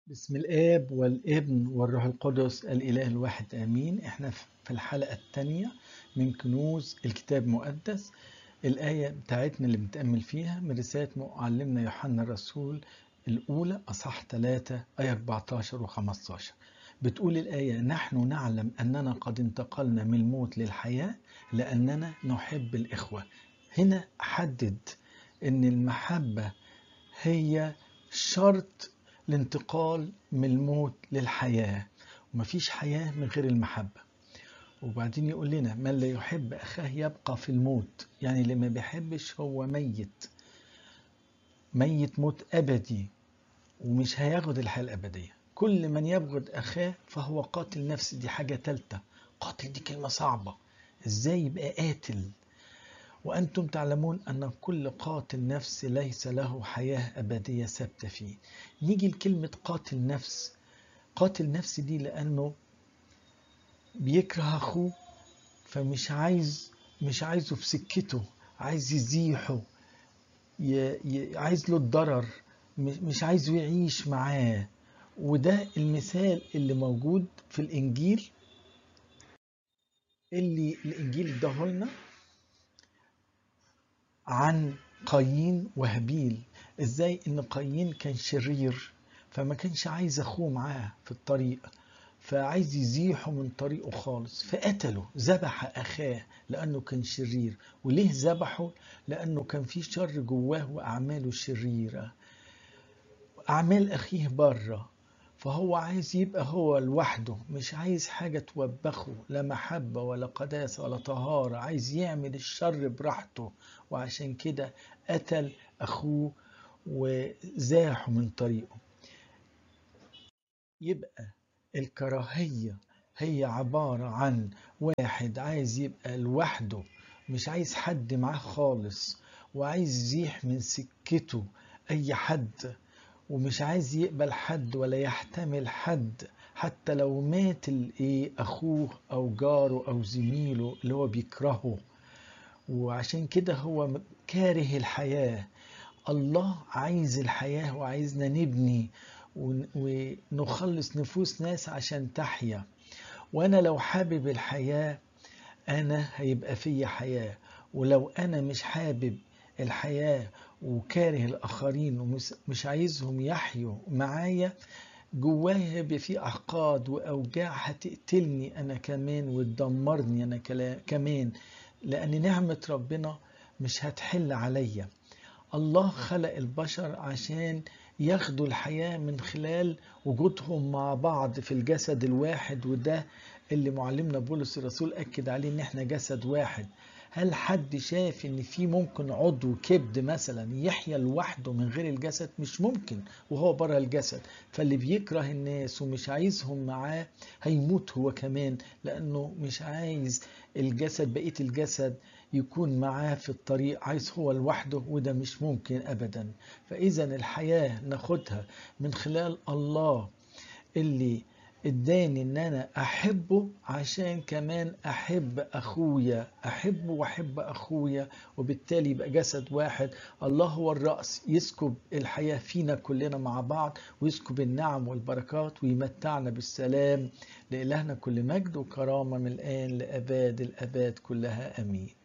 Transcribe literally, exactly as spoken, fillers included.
بسم الآب والابن والروح القدس الإله الواحد آمين. احنا في الحلقة الثانية من كنوز الكتاب المقدس. الآية بتاعتنا اللي بنتأمل فيها من رسالة معلمنا يوحنا الرسول الأولى أصحاح ثلاثة آية أربعة عشر وخمسة عشر. بتقول الآية: نحن نعلم أننا قد انتقلنا من الموت للحياة لأننا نحب الإخوة. هنا حدد أن المحبة هي شرط الانتقال من الموت للحياة، ومفيش حياة من غير المحبة. وبعدين يقول لنا: من لا يحب أخاه يبقى في الموت، يعني اللي ما بيحبش هو ميت ميت موت أبدي ومش هياخد الحياة الأبدية. كل من يبغض أخاه فهو قاتل نفس. دي حاجة تالتة. قاتل دي كلمة صعبة، إزاي يبقى قاتل؟ وأنتم تعلمون أن كل قاتل نفس ليس له حياة أبدية ثابتة فيه. نيجي لكلمة قاتل نفس. قاتل نفس دي لأنه بيكره أخوه، فمش عايز مش عايزه في سكته، عايز يزيحه، ي... ي... عايز له الضرر، مش عايزه يعيش معاه. وده المثال اللي موجود في الإنجيل، اللي الإنجيل اداهولنا عن قايين وهابيل. ازاي ان قايين كان شرير، فما كانش عايز اخوه معاه في الطريق، فعايز يزيحه من طريقه خالص، فقتله، ذبح اخاه لانه كان شرير. وليه ذبحه؟ لانه كان في شر جواه واعماله شريرة، اعمال اخيه بره، فهو عايز يبقى هو لوحده، مش عايز حاجة توبخه، لا محبة ولا قداسة ولا طهارة، عايز يعمل الشر براحته. وعشان كده قتل أخوه وزاحه من طريقه. يبقى الكراهية هي عبارة عن واحد عايز يبقى لوحده، مش عايز حد معاه خالص، وعايز يزيح من سكته أي حد، ومش عايز يقبل حد ولا يحتمل حد، حتى لو مات الايه اخوه او جاره او زميله اللي هو بيكرهه. وعشان كده هو كاره الحياة. الله عايز الحياة وعايزنا نبني ونخلص نفوس ناس عشان تحيا. وانا لو حابب الحياة أنا هيبقى فيا حياة، ولو أنا مش حابب الحياة وكاره الآخرين ومش عايزهم يحيوا معايا، جوايا هيبقى في أحقاد وأوجاع هتقتلني أنا كمان وتدمرني أنا كمان، لأن نعمة ربنا مش هتحل عليا. الله خلق البشر عشان ياخدوا الحياة من خلال وجودهم مع بعض في الجسد الواحد، وده اللي معلمنا بولس الرسول أكد عليه إن احنا جسد واحد. هل حد شاف إن في ممكن عضو كبد مثلا يحيا لوحده من غير الجسد؟ مش ممكن وهو بره الجسد. فاللي بيكره الناس ومش عايزهم معاه هيموت هو كمان، لأنه مش عايز الجسد بقية الجسد يكون معاه في الطريق، عايز هو لوحده، وده مش ممكن أبدا. فإذا الحياة ناخدها من خلال الله اللي اداني ان انا احبه عشان كمان احب اخويا، احبه واحب اخويا، وبالتالي يبقى جسد واحد. الله هو الرأس، يسكب الحياة فينا كلنا مع بعض، ويسكب النعم والبركات ويمتعنا بالسلام. لإلهنا كل مجد وكرامة من الآن لأباد الأباد كلها، أمين.